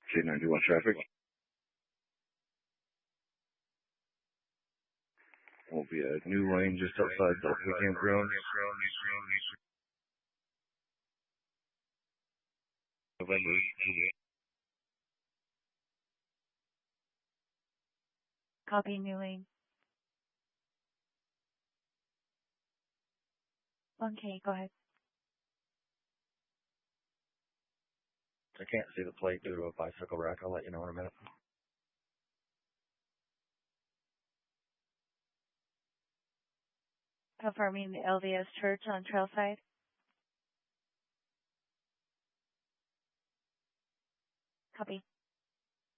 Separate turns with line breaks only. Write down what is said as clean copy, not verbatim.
J91 traffic. Will be a new lane just outside the campground. November.
Copy, new lane. Okay, go ahead.
I can't see the plate due to a bicycle rack. I'll let you know in a minute.
Confirming the LDS Church on Trailside. Copy.